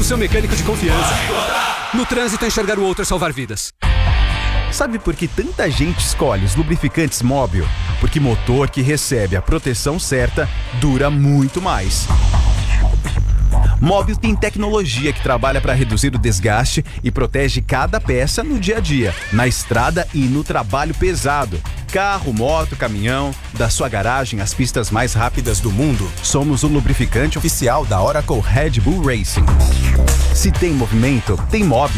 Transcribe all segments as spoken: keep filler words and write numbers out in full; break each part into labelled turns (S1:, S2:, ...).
S1: seu mecânico de confiança. No trânsito, enxergar o outro é salvar vidas.
S2: Sabe por que tanta gente escolhe os lubrificantes Móbil? Porque motor que recebe a proteção certa dura muito mais. Móbil tem tecnologia que trabalha para reduzir o desgaste e protege cada peça no dia a dia, na estrada e no trabalho pesado. Carro, moto, caminhão, da sua garagem às pistas mais rápidas do mundo, somos o lubrificante oficial da Oracle Red Bull Racing. Se tem movimento, tem Móbil.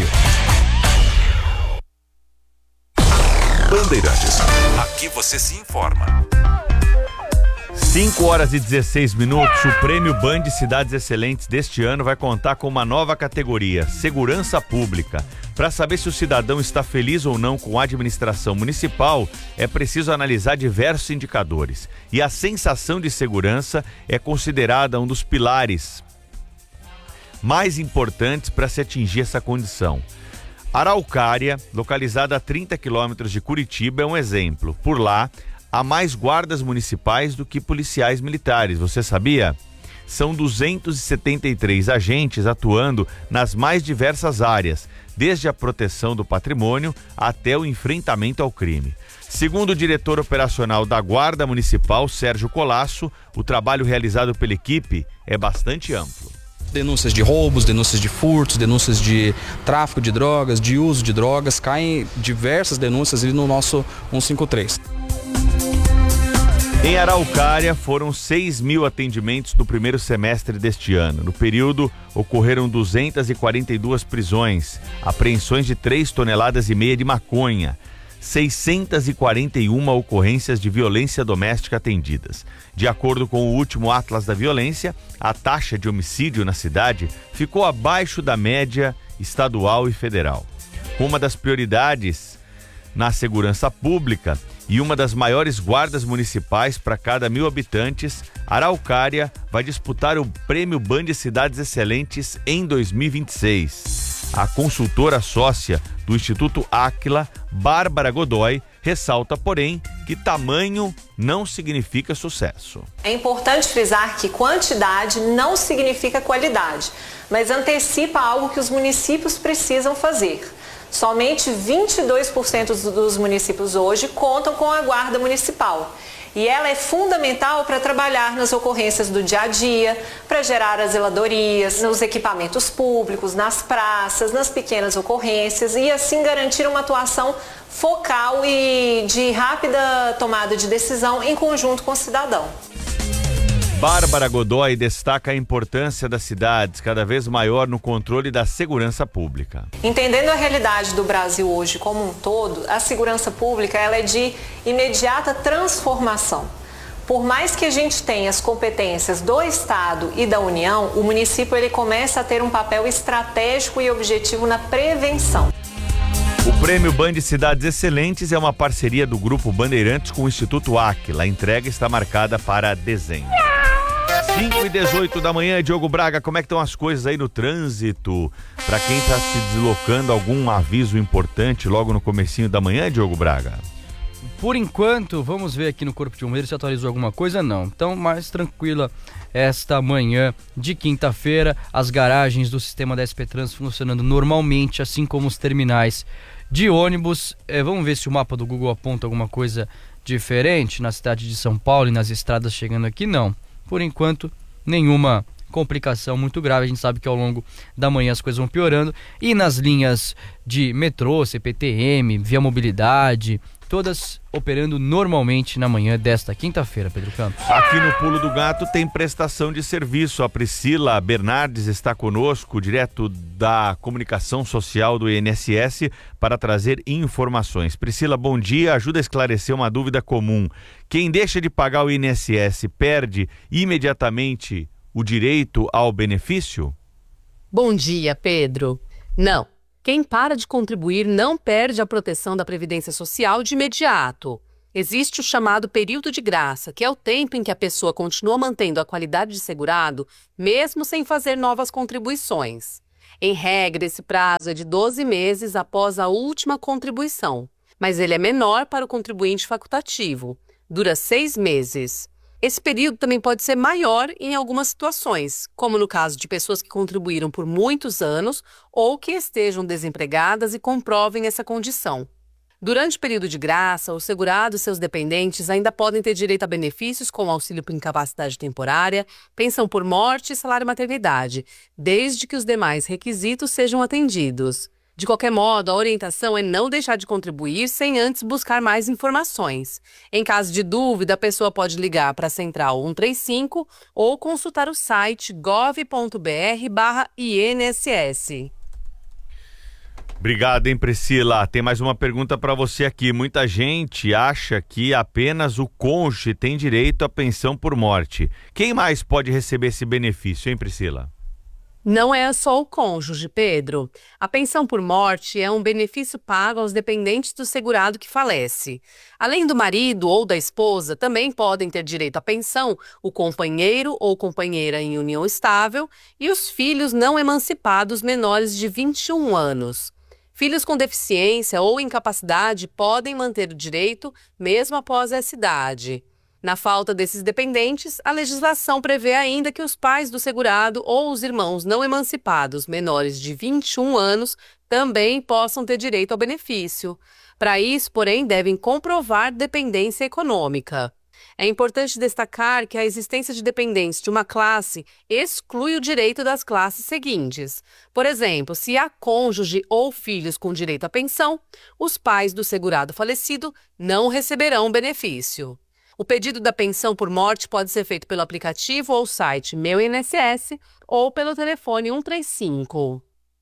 S3: Bandeirantes, aqui você se informa.
S4: cinco horas e dezesseis minutos, o Prêmio Band Cidades Excelentes deste ano vai contar com uma nova categoria, Segurança Pública. Para saber se o cidadão está feliz ou não com a administração municipal, é preciso analisar diversos indicadores. E a sensação de segurança é considerada um dos pilares mais importantes para se atingir essa condição. Araucária, localizada a trinta quilômetros de Curitiba, é um exemplo. Por lá, há mais guardas municipais do que policiais militares, você sabia? São duzentos e setenta e três agentes atuando nas mais diversas áreas, desde a proteção do patrimônio até o enfrentamento ao crime. Segundo o diretor operacional da Guarda Municipal, Sérgio Colasso, o trabalho realizado pela equipe é bastante amplo.
S5: Denúncias de roubos, denúncias de furtos, denúncias de tráfico de drogas, de uso de drogas, caem diversas denúncias ali no nosso cento e cinquenta e três.
S4: Em Araucária, foram seis mil atendimentos no primeiro semestre deste ano. No período, ocorreram duzentas e quarenta e duas prisões, apreensões de três toneladas e meia de maconha, seiscentas e quarenta e uma ocorrências de violência doméstica atendidas. De acordo com o último Atlas da Violência, a taxa de homicídio na cidade ficou abaixo da média estadual e federal. Uma das prioridades na segurança pública e uma das maiores guardas municipais para cada mil habitantes, Araucária vai disputar o Prêmio Band Cidades Excelentes em dois mil e vinte e seis. A consultora sócia do Instituto Áquila, Bárbara Godoy, ressalta, porém, que tamanho não significa sucesso.
S6: É importante frisar que quantidade não significa qualidade, mas antecipa algo que os municípios precisam fazer. Somente vinte e dois por cento dos municípios hoje contam com a guarda municipal. E ela é fundamental para trabalhar nas ocorrências do dia a dia, para gerar as zeladorias, nos equipamentos públicos, nas praças, nas pequenas ocorrências e assim garantir uma atuação focal e de rápida tomada de decisão em conjunto com o cidadão.
S4: Bárbara Godoy destaca a importância das cidades cada vez maior no controle da segurança pública.
S6: Entendendo a realidade do Brasil hoje como um todo, a segurança pública ela é de imediata transformação. Por mais que a gente tenha as competências do Estado e da União, o município ele começa a ter um papel estratégico e objetivo na prevenção.
S4: O Prêmio Band Cidades Excelentes é uma parceria do Grupo Bandeirantes com o Instituto Áquila. A entrega está marcada para dezembro. cinco e dezoito da manhã, Diogo Braga, como é que estão as coisas aí no trânsito? Para quem está se deslocando, algum aviso importante logo no comecinho da manhã, Diogo Braga?
S7: Por enquanto, vamos ver aqui no Corpo de Bombeiros se atualizou alguma coisa, não. Então, mais tranquila esta manhã de quinta-feira, as garagens do sistema da S P Trans funcionando normalmente, assim como os terminais de ônibus. É, vamos ver se o mapa do Google aponta alguma coisa diferente na cidade de São Paulo e nas estradas chegando aqui, não. Por enquanto, nenhuma complicação muito grave. A gente sabe que ao longo da manhã as coisas vão piorando. E nas linhas de metrô, C P T M, Via Mobilidade, todas operando normalmente na manhã desta quinta-feira, Pedro Campos.
S4: Aqui no Pulo do Gato tem prestação de serviço. A Priscila Bernardes está conosco, direto da comunicação social do I N S S, para trazer informações. Priscila, bom dia. Ajuda a esclarecer uma dúvida comum. Quem deixa de pagar o I N S S perde imediatamente o direito ao benefício?
S8: Bom dia, Pedro. Não. Quem para de contribuir não perde a proteção da Previdência Social de imediato. Existe o chamado período de graça, que é o tempo em que a pessoa continua mantendo a qualidade de segurado, mesmo sem fazer novas contribuições. Em regra, esse prazo é de doze meses após a última contribuição, mas ele é menor para o contribuinte facultativo. Dura seis meses. Esse período também pode ser maior em algumas situações, como no caso de pessoas que contribuíram por muitos anos ou que estejam desempregadas e comprovem essa condição. Durante o período de graça, o segurado e seus dependentes ainda podem ter direito a benefícios como auxílio por incapacidade temporária, pensão por morte e salário maternidade, desde que os demais requisitos sejam atendidos. De qualquer modo, a orientação é não deixar de contribuir sem antes buscar mais informações. Em caso de dúvida, a pessoa pode ligar para a Central cento e trinta e cinco ou consultar o site gov ponto br barra I N S S.
S4: Obrigado, hein, Priscila. Tem mais uma pergunta para você aqui. Muita gente acha que apenas o cônjuge tem direito à pensão por morte. Quem mais pode receber esse benefício, hein, Priscila?
S8: Não é só o cônjuge, Pedro. A pensão por morte é um benefício pago aos dependentes do segurado que falece. Além do marido ou da esposa, também podem ter direito à pensão o companheiro ou companheira em união estável e os filhos não emancipados menores de vinte e um anos. Filhos com deficiência ou incapacidade podem manter o direito mesmo após essa idade. Na falta desses dependentes, a legislação prevê ainda que os pais do segurado ou os irmãos não emancipados menores de vinte e um anos também possam ter direito ao benefício. Para isso, porém, devem comprovar dependência econômica. É importante destacar que a existência de dependentes de uma classe exclui o direito das classes seguintes. Por exemplo, se há cônjuge ou filhos com direito à pensão, os pais do segurado falecido não receberão o benefício. O pedido da pensão por morte pode ser feito pelo aplicativo ou site Meu I N S S ou pelo telefone cento e trinta e cinco.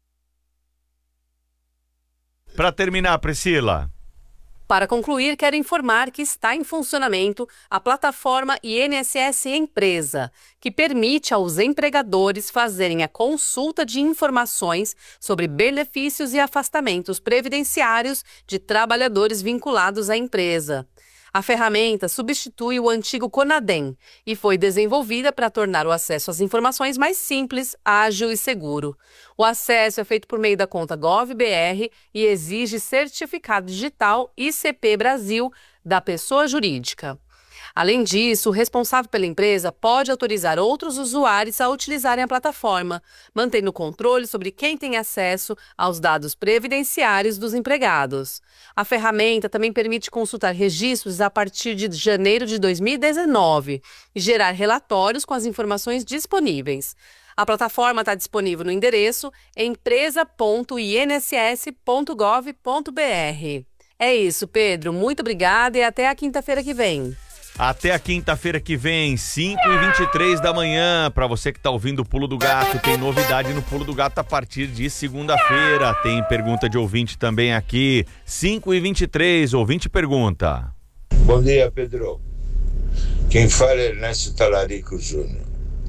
S4: Para terminar, Priscila.
S8: Para concluir, quero informar que está em funcionamento a plataforma I N S S Empresa, que permite aos empregadores fazerem a consulta de informações sobre benefícios e afastamentos previdenciários de trabalhadores vinculados à empresa. A ferramenta substitui o antigo CONADEM e foi desenvolvida para tornar o acesso às informações mais simples, ágil e seguro. O acesso é feito por meio da conta GovBR e exige certificado digital I C P Brasil da pessoa jurídica. Além disso, o responsável pela empresa pode autorizar outros usuários a utilizarem a plataforma, mantendo controle sobre quem tem acesso aos dados previdenciários dos empregados. A ferramenta também permite consultar registros a partir de janeiro de dois mil e dezenove e gerar relatórios com as informações disponíveis. A plataforma está disponível no endereço empresa ponto I N S S ponto gov ponto br. É isso, Pedro. Muito obrigada e até a quinta-feira que vem.
S4: Até a quinta-feira que vem, cinco e vinte e três da manhã. Para você que tá ouvindo o Pulo do Gato, tem novidade no Pulo do Gato a partir de segunda-feira. Tem pergunta de ouvinte também aqui. cinco e vinte e três, ouvinte pergunta.
S9: Bom dia, Pedro. Quem fala é Ernesto Talarico Júnior.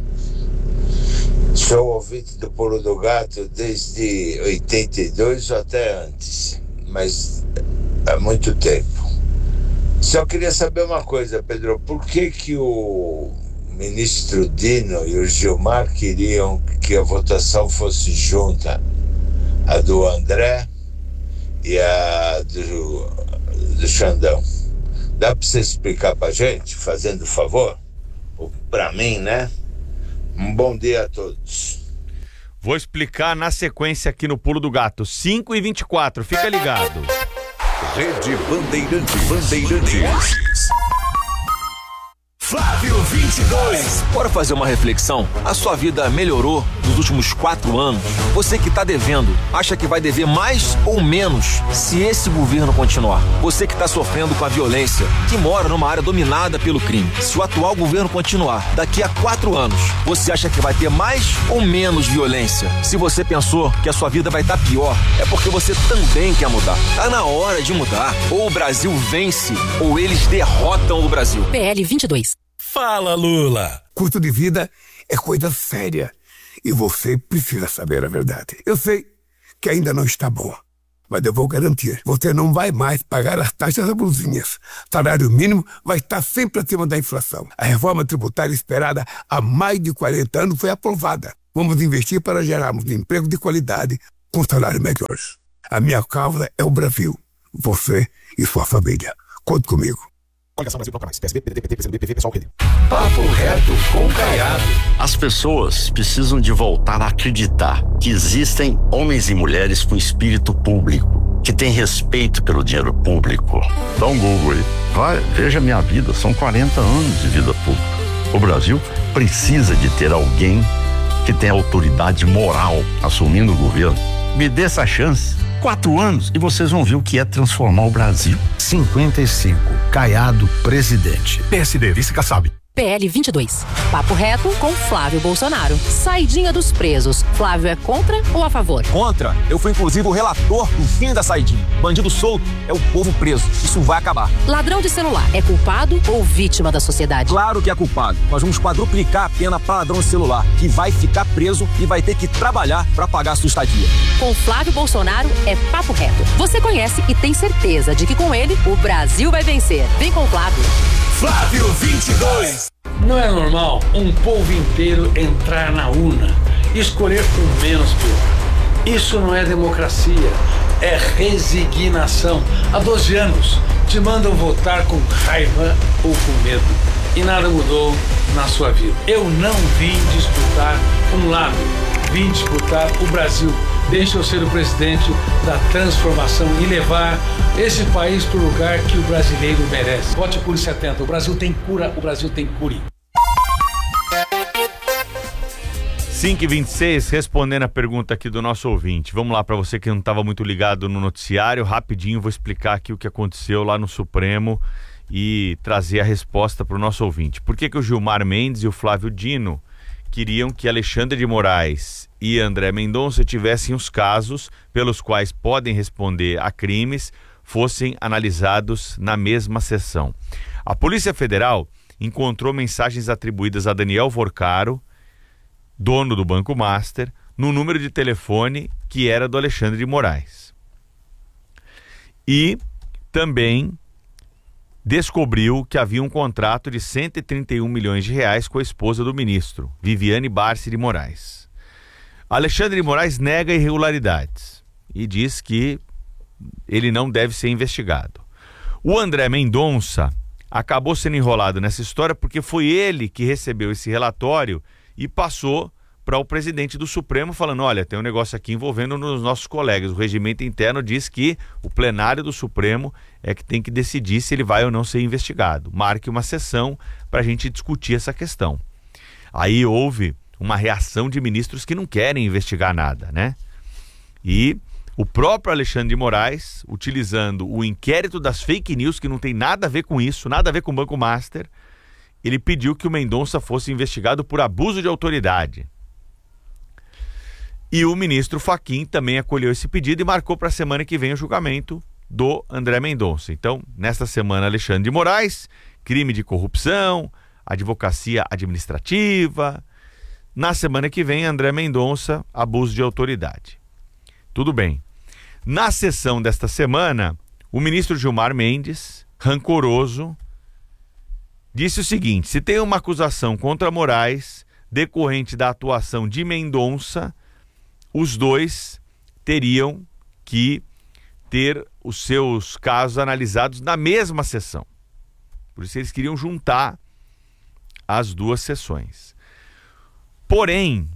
S9: Sou ouvinte do Pulo do Gato desde oitenta e dois ou até antes, mas há muito tempo. Só queria saber uma coisa, Pedro, por que que o ministro Dino e o Gilmar queriam que a votação fosse junta, a do André e a do, do Xandão? Dá para você explicar pra gente, fazendo favor? Ou pra mim, né? Um bom dia a todos.
S4: Vou explicar na sequência aqui no Pulo do Gato, cinco e vinte e quatro, fica ligado.
S3: Rede Bandeirantes. Bandeirantes. Flávio vinte e dois.
S10: Bora fazer uma reflexão? A sua vida melhorou nos últimos quatro anos? Você que está devendo, acha que vai dever mais ou menos se esse governo continuar? Você que está sofrendo com a violência, que mora numa área dominada pelo crime, se o atual governo continuar, daqui a quatro anos, você acha que vai ter mais ou menos violência? Se você pensou que a sua vida vai estar pior, é porque você também quer mudar. Tá na hora de mudar. Ou o Brasil vence, ou eles derrotam o Brasil.
S11: P L vinte e dois.
S12: Fala, Lula! Custo de vida é coisa séria e você precisa saber a verdade. Eu sei que ainda não está bom, mas eu vou garantir, você não vai mais pagar as taxas abusivas. Salário mínimo vai estar sempre acima da inflação. A reforma tributária esperada há mais de quarenta anos foi aprovada. Vamos investir para gerarmos emprego de qualidade com salários melhores. A minha causa é o Brasil, você e sua família. Conte comigo.
S11: Coligação Brasil Toca Mais. P S B, P D T, P T, P C do B, P V, Pessoal, P D.
S13: Papo reto com Caiado. As pessoas precisam de voltar a acreditar que existem homens e mulheres com espírito público, que têm respeito pelo dinheiro público. Dá um Google aí. Vai, veja minha vida. São quarenta anos de vida pública. O Brasil precisa de ter alguém que tenha autoridade moral assumindo o governo. Me dê essa chance. Quatro anos e vocês vão ver o que é transformar o Brasil.
S14: cinquenta e cinco. Caiado, presidente. P S D, vice-Kassab.
S15: P L vinte e dois. Papo reto com Flávio Bolsonaro. Saidinha dos presos. Flávio é contra ou a favor?
S10: Contra. Eu fui inclusive o relator do fim da saidinha. Bandido solto é o povo preso. Isso vai acabar.
S15: Ladrão de celular é culpado ou vítima da sociedade?
S10: Claro que é culpado. Nós vamos quadruplicar a pena para ladrão de celular, que vai ficar preso e vai ter que trabalhar para pagar a sua estadia.
S15: Com Flávio Bolsonaro é papo reto. Você conhece e tem certeza de que com ele o Brasil vai vencer. Vem com o Flávio.
S3: Flávio vinte e dois.
S16: Não é normal um povo inteiro entrar na urna e escolher o menos pior. Isso não é democracia, é resignação. Há doze anos te mandam votar com raiva ou com medo e nada mudou na sua vida. Eu não vim disputar um lado, vim disputar o Brasil. Deixa eu ser o presidente da transformação e levar esse país para o lugar que o brasileiro merece. Vote Cure setenta. O Brasil tem cura, o Brasil tem cure.
S4: cinco e vinte e seis, respondendo a pergunta aqui do nosso ouvinte. Vamos lá, para você que não estava muito ligado no noticiário, rapidinho vou explicar aqui o que aconteceu lá no Supremo e trazer a resposta para o nosso ouvinte. Por que que o Gilmar Mendes e o Flávio Dino queriam que Alexandre de Moraes e André Mendonça tivessem os casos pelos quais podem responder a crimes fossem analisados na mesma sessão? A Polícia Federal encontrou mensagens atribuídas a Daniel Vorcaro, dono do Banco Master, no número de telefone que era do Alexandre de Moraes. E também descobriu que havia um contrato de cento e trinta e um milhões de reais com a esposa do ministro, Viviane Barsi de Moraes. Alexandre de Moraes nega irregularidades e diz que ele não deve ser investigado. O André Mendonça acabou sendo enrolado nessa história porque foi ele que recebeu esse relatório e passou para o presidente do Supremo falando, olha, tem um negócio aqui envolvendo os nossos colegas. O regimento interno diz que o plenário do Supremo é que tem que decidir se ele vai ou não ser investigado. Marque uma sessão para a gente discutir essa questão. Aí houve uma reação de ministros que não querem investigar nada, né? E o próprio Alexandre de Moraes, utilizando o inquérito das fake news, que não tem nada a ver com isso, nada a ver com o Banco Master, ele pediu que o Mendonça fosse investigado por abuso de autoridade. E o ministro Fachin também acolheu esse pedido e marcou para a semana que vem o julgamento do André Mendonça. Então, nesta semana, Alexandre de Moraes, crime de corrupção, advocacia administrativa. Na semana que vem, André Mendonça, abuso de autoridade. Tudo bem. Na sessão desta semana, o ministro Gilmar Mendes, rancoroso, disse o seguinte: se tem uma acusação contra Moraes decorrente da atuação de Mendonça, os dois teriam que ter os seus casos analisados na mesma sessão. Por isso eles queriam juntar as duas sessões. Porém,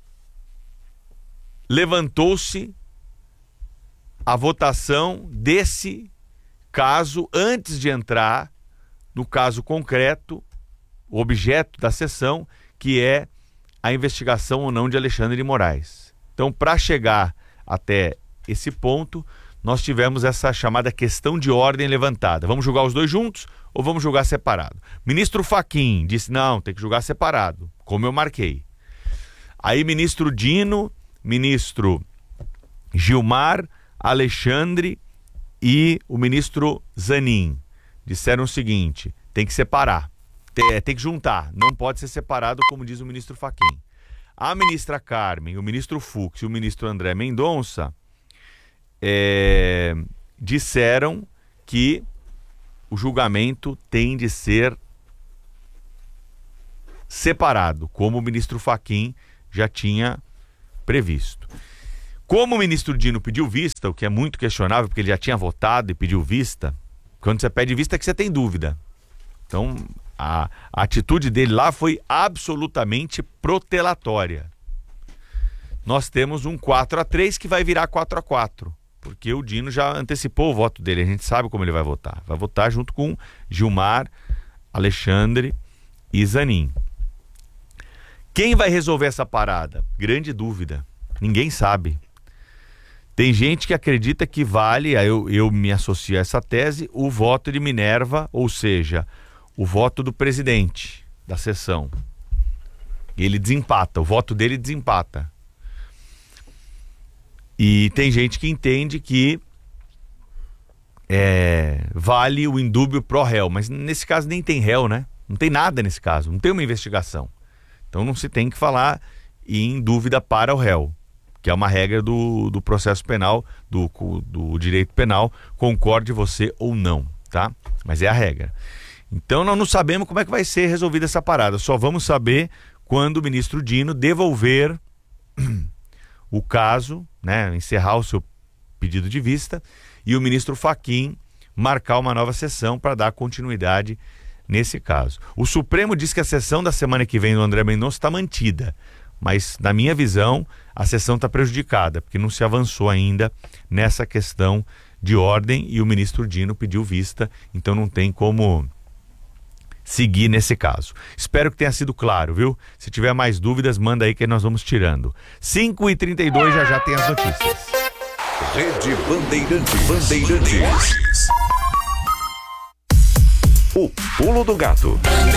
S4: levantou-se a votação desse caso antes de entrar no caso concreto, o objeto da sessão, que é a investigação ou não de Alexandre de Moraes. Então, para chegar até esse ponto, nós tivemos essa chamada questão de ordem levantada. Vamos julgar os dois juntos ou vamos julgar separado? Ministro Fachin disse, não, tem que julgar separado, como eu marquei. Aí ministro Dino, ministro Gilmar, Alexandre e o ministro Zanin disseram o seguinte, tem que separar, tem, tem que juntar, não pode ser separado, como diz o ministro Fachin. A ministra Carmen, o ministro Fux e o ministro André Mendonça é, disseram que o julgamento tem de ser separado, como o ministro Fachin já tinha previsto. Como o ministro Dino pediu vista, o que é muito questionável, porque ele já tinha votado e pediu vista, quando você pede vista é que você tem dúvida. Então, a, a atitude dele lá foi absolutamente protelatória. Nós temos um quatro a três que vai virar quatro a quatro, porque o Dino já antecipou o voto dele, a gente sabe como ele vai votar. Vai votar junto com Gilmar, Alexandre e Zanin. Quem vai resolver essa parada? Grande dúvida. Ninguém sabe. Tem gente que acredita que vale, eu, eu me associo a essa tese, o voto de Minerva, ou seja, o voto do presidente da sessão. Ele desempata, o voto dele desempata. E tem gente que entende que é, vale o indúbio pró réu, mas nesse caso nem tem réu, né? Não tem nada nesse caso, não tem uma investigação. Então não se tem que falar em dúvida para o réu, que é uma regra do, do processo penal, do, do direito penal, concorde você ou não, tá? Mas é a regra. Então nós não sabemos como é que vai ser resolvida essa parada, só vamos saber quando o ministro Dino devolver o caso, né, encerrar o seu pedido de vista, e o ministro Fachin marcar uma nova sessão para dar continuidade nesse caso. O Supremo diz que a sessão da semana que vem do André Mendonça está mantida, mas na minha visão a sessão está prejudicada, porque não se avançou ainda nessa questão de ordem e o ministro Dino pediu vista, então não tem como seguir nesse caso. Espero que tenha sido claro, viu? Se tiver mais dúvidas, manda aí que nós vamos tirando. cinco e trinta e dois, já já tem as notícias.
S3: Rede Bandeirantes. Bandeirantes. O Pulo do Gato.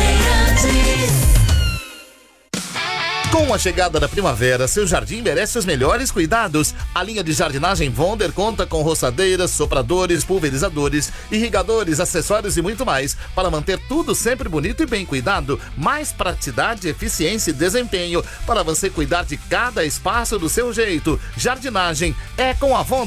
S17: Com a chegada da primavera, seu jardim merece os melhores cuidados. A linha de jardinagem Vonder conta com roçadeiras, sopradores, pulverizadores, irrigadores, acessórios e muito mais para manter tudo sempre bonito e bem cuidado. Mais praticidade, eficiência e desempenho para você cuidar de cada espaço do seu jeito. Jardinagem é com a Vonder.